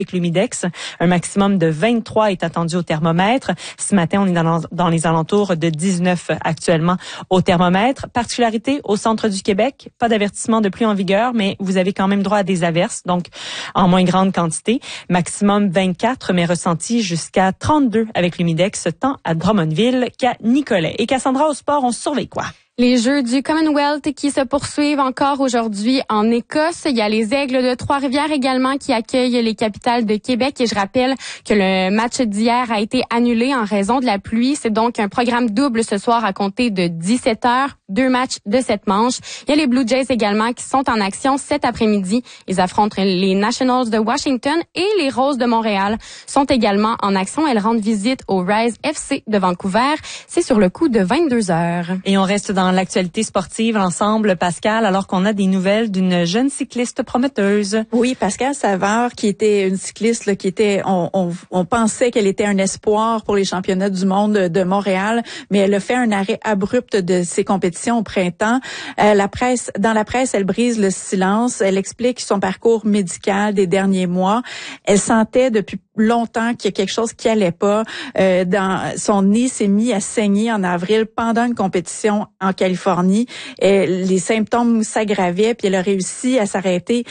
avec l'humidex. Un maximum de 23 est attendu au thermomètre. Ce matin, on est dans les alentours de 19 actuellement au thermomètre. Particularité au centre du Québec, pas d'avertissement de pluie en vigueur, mais vous avez quand même droit à des averses, donc en moins grande quantité. Maximum 24, mais ressenti jusqu'à 32 avec l'humidex, tant à Drummondville qu'à Nicolet. Et Cassandra, au sport, on surveille quoi? Les Jeux du Commonwealth qui se poursuivent encore aujourd'hui en Écosse. Il y a les Aigles de Trois-Rivières également qui accueillent les Capitales de Québec. Et je rappelle que le match d'hier a été annulé en raison de la pluie. C'est donc un programme double ce soir à compter de 17h. 2 matchs de 7 manches. Il y a les Blue Jays également qui sont en action cet après-midi. Ils affrontent les Nationals de Washington et les Roses de Montréal sont également en action. Elles rendent visite au Rise FC de Vancouver. C'est sur le coup de 22h. Et on reste dans l'actualité sportive ensemble, Pascal, alors qu'on a des nouvelles d'une jeune cycliste prometteuse. Oui, Pascal Savard, qui était une cycliste là, qui était, on pensait qu'elle était un espoir pour les championnats du monde de Montréal, mais elle a fait un arrêt abrupt de ses compétitions au printemps. Dans la presse, elle brise le silence. Elle explique son parcours médical des derniers mois. Elle sentait depuis longtemps qu'il y a quelque chose qui allait pas. Son nez s'est mis à saigner en avril pendant une compétition en Californie. Et les symptômes s'aggravaient, puis elle a réussi à s'arrêter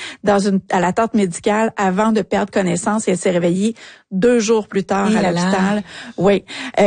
à la tente médicale avant de perdre connaissance et elle s'est réveillée 2 jours plus tard à l'hôpital. Oui.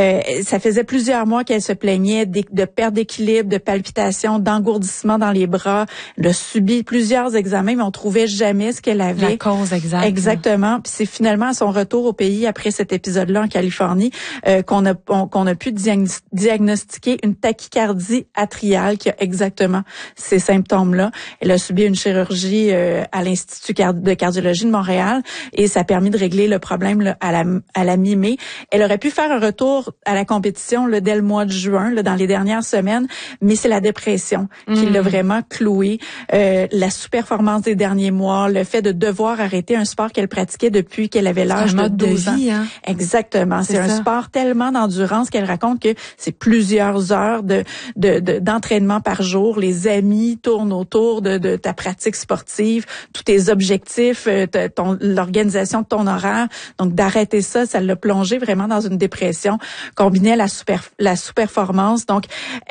Ça faisait plusieurs mois qu'elle se plaignait de perte d'équilibre, de palpitations, d'engourdissement dans les bras. Elle a subi plusieurs examens, mais on trouvait jamais ce qu'elle avait. La cause exacte. Exactement. Puis c'est finalement à son retour au pays après cet épisode-là en Californie qu'on a pu diagnostiquer une tachycardie atriale qui a exactement ces symptômes-là. Elle a subi une chirurgie à l'Institut de cardiologie de Montréal et ça a permis de régler le problème là, à la mi-mai. Elle aurait pu faire un retour à la compétition là, dès le mois de juin, là, dans les dernières semaines, mais c'est la dépression qui l'a vraiment clouée. La sous-performance des derniers mois, le fait de devoir arrêter un sport qu'elle pratiquait depuis qu'elle avait l'âge de 12 ans. Hein? Exactement. C'est un sport tellement d'endurance qu'elle raconte que c'est plusieurs heures d'entraînement par jour. Les amis tournent autour de ta pratique sportive, tous tes objectifs, l'organisation de ton horaire. Donc, d'arrêter ça l'a plongé vraiment dans une dépression, combiné à la sous-performance. Donc,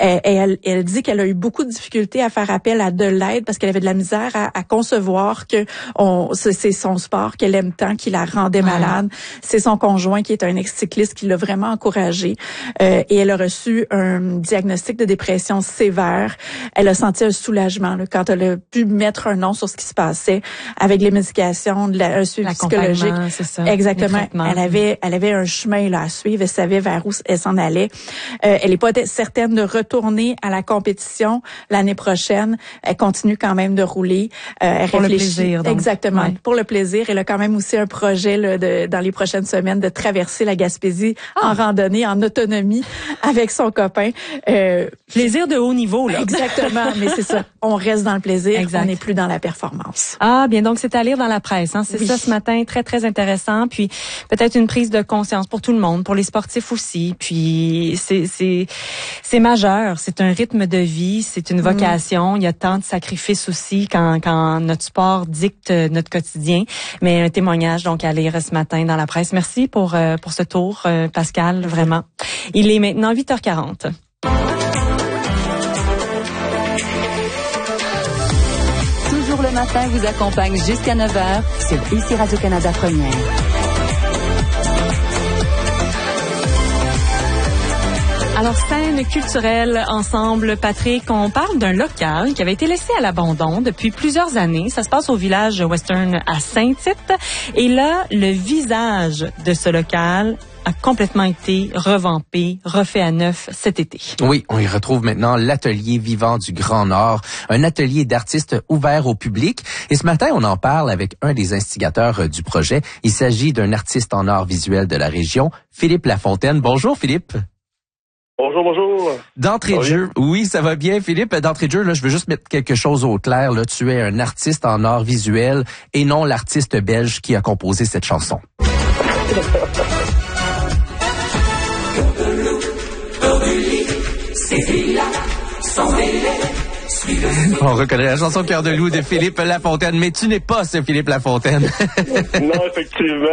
elle dit qu'elle a eu beaucoup de difficultés à faire appel à de l'aide parce qu'elle avait de la misère à concevoir que c'est son sport qu'elle aime tant, qui la rendait malade. C'est son conjoint qui est un ex-cycliste qui l'a vraiment encouragée. Et elle a reçu un diagnostic de dépression sévère. Elle a senti un soulagement là, quand elle a pu mettre un nom sur ce qui se passait avec les médications, un suivi psychologique. C'est ça. Exactement. Elle avait un chemin là à suivre. Elle savait vers où elle s'en allait. Elle n'est pas certaine de retourner à la compétition l'année prochaine. Elle continue quand même de rouler. Elle pour réfléchit. Le plaisir. Donc. Exactement. Ouais. Pour le plaisir. Elle a quand même aussi un projet là, dans les prochaines semaines de traverser la Gaspésie en randonnée, en autonomie avec son copain. Plaisir de haut niveau, là. Exactement. Mais c'est ça. On reste dans le plaisir. Exact. On n'est plus dans la performance. Ah, bien. Donc, c'est à lire dans la presse. Hein. C'est ça ce matin. Très, très intéressant. Puis, peut-être une prise de conscience pour tout le monde, pour les sportifs aussi. Puis, c'est majeur. C'est un rythme de vie. C'est une vocation. Il y a tant de sacrifices aussi quand notre sport dicte notre quotidien. Mais un témoignage, donc, à lire ce matin dans la presse. Merci pour ce tour, Pascal, vraiment. Il est maintenant 8h40. Toujours le matin vous accompagne jusqu'à 9h sur ici Radio-Canada Première. Alors, scène culturelle ensemble, Patrick, on parle d'un local qui avait été laissé à l'abandon depuis plusieurs années. Ça se passe au village western à Saint-Tite. Et là, le visage de ce local a complètement été revampé, refait à neuf cet été. Oui, on y retrouve maintenant l'Atelier Vivant du Grand Nord, un atelier d'artistes ouvert au public. Et ce matin, on en parle avec un des instigateurs du projet. Il s'agit d'un artiste en art visuel de la région, Philippe Lafontaine. Bonjour, Philippe. Bonjour. D'entrée de jeu, oui, ça va bien, Philippe. D'entrée de jeu, là, je veux juste mettre quelque chose au clair. Là, tu es un artiste en art visuel et non l'artiste belge qui a composé cette chanson. On reconnaît la chanson Cœur de loup de Philippe Lafontaine, mais tu n'es pas ce Philippe Lafontaine. Non, effectivement.